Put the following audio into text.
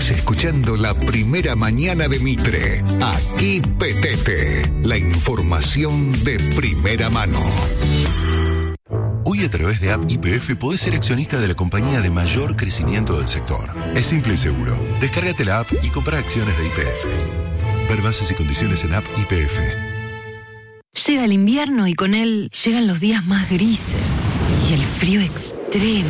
Estás escuchando La Primera Mañana de Mitre. Aquí Petete, la información de primera mano. Hoy a través de App YPF podés ser accionista de la compañía de mayor crecimiento del sector. Es simple y seguro. Descárgate la app y compra acciones de YPF. Ver bases y condiciones en App YPF. Llega el invierno y con él llegan los días más grises y el frío extremo.